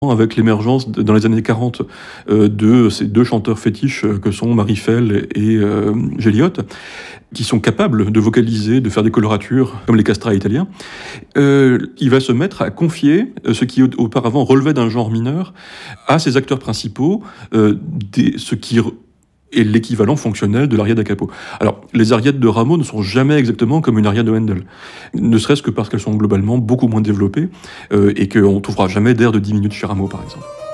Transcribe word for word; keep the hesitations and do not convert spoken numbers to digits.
Avec l'émergence de dans les années quarante, heu, de ces deux chanteurs fétiches, heu, que sont Mary Fell et heu, Gilliott, qui sont capables de vocaliser, de faire des coloratures comme les castrats italiens. Heu, il va se mettre à confier, heu, ce qui au auparavant relevait d'un genre mineur, à ses acteurs principaux, heu, des ce qui re est l'équivalent fonctionnel de l'aria da capo. Alors, les ariettes de Rameau ne sont jamais exactement comme une aria de Handel, ne serait-ce que parce qu'elles sont globalement beaucoup moins développées, heu, et qu'on ne trouvera jamais d'air de dix minutes chez Rameau, par exemple.